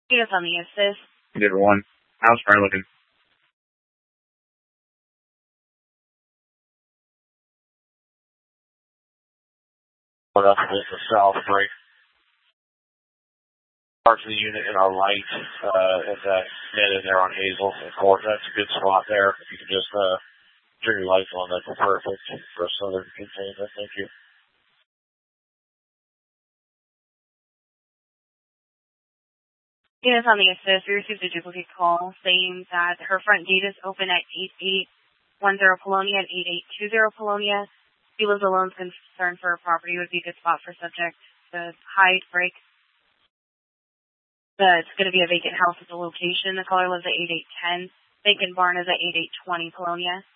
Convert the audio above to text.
Units on the assist. Did one. How's fire looking? What else is the south break? Parts of the unit in our right, at that net in there on Hazel. Of course, that's a good spot there. If you can just turn your lights on, that's perfect for a southern containment. Thank you. Units on the assist. We received a duplicate call saying that her front gate is open at 8810 Polonia and 8820 Polonia. If he lives alone, is concerned for a property would be a good spot for subject to hide, break. It's going to be a vacant house at the location. The caller lives at 8810. Vacant barn is at 8820 Polonia.